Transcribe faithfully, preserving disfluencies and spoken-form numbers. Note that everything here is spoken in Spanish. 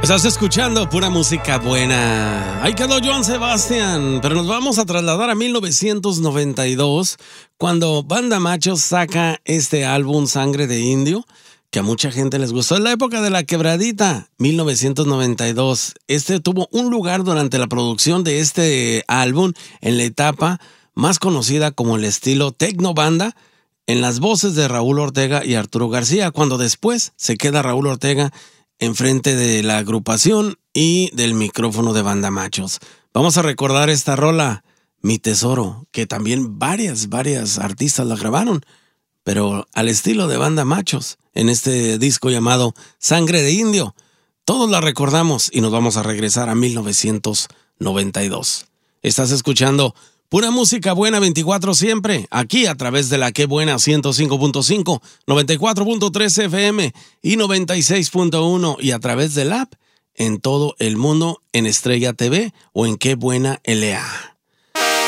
Estás escuchando pura música buena. Ahí quedó Joan Sebastián, pero nos vamos a trasladar a mil novecientos noventa y dos, cuando Banda Machos saca este álbum Sangre de Indio, que a mucha gente les gustó. Es la época de la quebradita, mil novecientos noventa y dos. Este tuvo un lugar durante la producción de este álbum en la etapa más conocida como el estilo Tecno Banda, en las voces de Raúl Ortega y Arturo García, cuando después se queda Raúl Ortega enfrente de la agrupación y del micrófono de Banda Machos. Vamos a recordar esta rola, Mi Tesoro, que también varias, varias artistas la grabaron, pero al estilo de Banda Machos, en este disco llamado Sangre de Indio. Todos la recordamos y nos vamos a regresar a mil novecientos noventa y dos. Estás escuchando pura música buena veinticuatro siempre, aquí a través de la Qué Buena ciento cinco punto cinco, noventa y cuatro punto tres F M y noventa y seis punto uno, y a través del app en todo el mundo en Estrella T V o en Qué Buena L A.